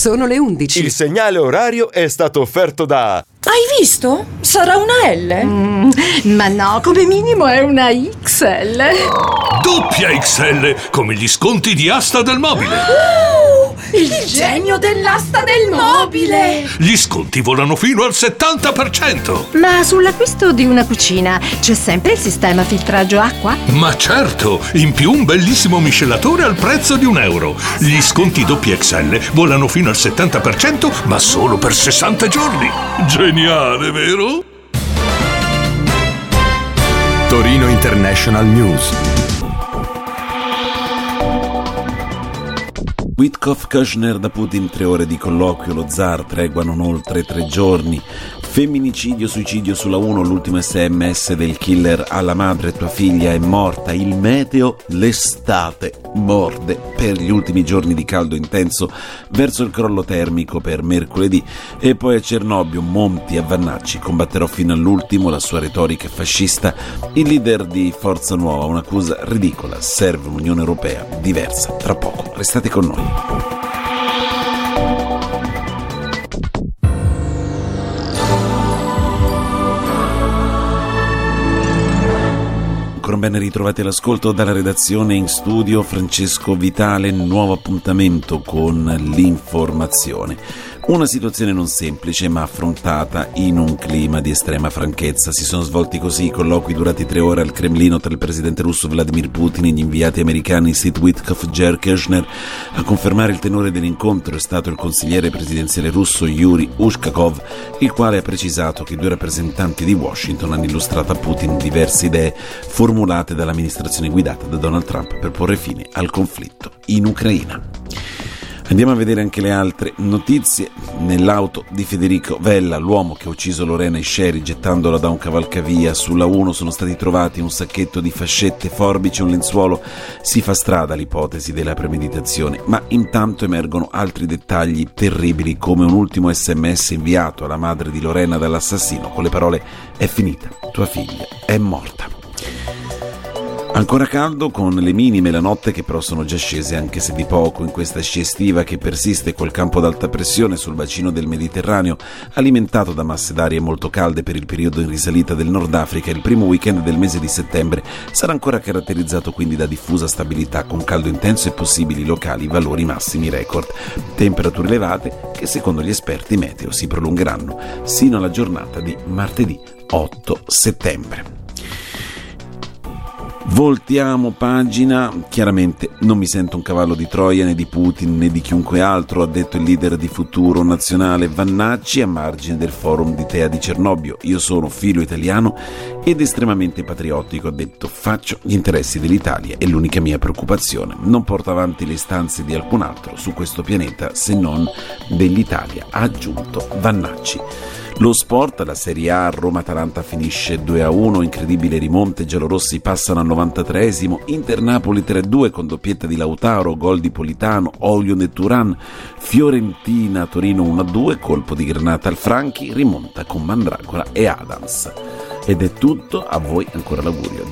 Sono le 11. Il segnale orario è stato offerto da... Hai visto? Sarà una L? Ma no, come minimo è una XL. Doppia XL, come gli sconti di Asta del Mobile. Il genio dell'asta del mobile! Gli sconti volano fino al 70%. Ma sull'acquisto di una cucina c'è sempre il sistema filtraggio acqua? Ma certo, in più un bellissimo miscelatore al prezzo di €1. Gli sconti doppia XL volano fino al 70%, ma solo per 60 giorni. Geniale, vero? Torino International News. Witkoff, Kushner da Putin, 3 ore di colloquio, lo zar, tregua non oltre 3 giorni. Femminicidio, suicidio sulla 1, l'ultimo SMS del killer alla madre, tua figlia è morta. Il meteo, l'estate morde per gli ultimi giorni di caldo intenso verso il crollo termico per mercoledì. E poi a Cernobbio, Monti a Vannacci, combatterò fino all'ultimo, la sua retorica fascista. Il leader di Forza Nuova, un'accusa ridicola, serve un'Unione Europea diversa. Tra poco, restate con noi. Ben ritrovati all'ascolto dalla redazione, in studio Francesco Vitale. Nuovo appuntamento con l'informazione. Una situazione non semplice ma affrontata in un clima di estrema franchezza. Si sono svolti così i colloqui durati 3 ore al Cremlino tra il presidente russo Vladimir Putin e gli inviati americani Sid Witkoff e Jared Kushner. A confermare il tenore dell'incontro è stato il consigliere presidenziale russo Yuri Ushakov, il quale ha precisato che i 2 rappresentanti di Washington hanno illustrato a Putin diverse idee formulate dall'amministrazione guidata da Donald Trump per porre fine al conflitto in Ucraina. Andiamo a vedere anche le altre notizie. Nell'auto di Federico Vella, l'uomo che ha ucciso Lorena Isceri gettandola da un cavalcavia sulla 1, sono stati trovati un sacchetto di fascette, forbici e un lenzuolo. Si fa strada l'ipotesi della premeditazione, ma intanto emergono altri dettagli terribili, come un ultimo SMS inviato alla madre di Lorena dall'assassino con le parole: è finita, tua figlia è morta. Ancora caldo con le minime la notte, che però sono già scese anche se di poco in questa scia estiva che persiste col campo d'alta pressione sul bacino del Mediterraneo, alimentato da masse d'aria molto calde per il periodo in risalita del Nord Africa. Il primo weekend del mese di settembre sarà ancora caratterizzato quindi da diffusa stabilità, con caldo intenso e possibili locali valori massimi record. Temperature elevate che secondo gli esperti meteo si prolungheranno sino alla giornata di martedì 8 settembre. Voltiamo pagina. Chiaramente non mi sento un cavallo di Troia né di Putin né di chiunque altro, ha detto il leader di Futuro Nazionale Vannacci a margine del forum di Tea di Cernobbio. Io sono filo italiano ed estremamente patriottico, ha detto, faccio gli interessi dell'Italia, è l'unica mia preoccupazione, non porto avanti le istanze di alcun altro su questo pianeta se non dell'Italia, ha aggiunto Vannacci. Lo sport, la Serie A, Roma-Atalanta finisce 2-1, incredibile rimonte, giallorossi passano al 93esimo, Inter-Napoli 3-2 con doppietta di Lautaro, gol di Politano, Olio e Turan, Fiorentina-Torino 1-2, colpo di granata al Franchi, rimonta con Mandragola e Adams. Ed è tutto, a voi ancora l'augurio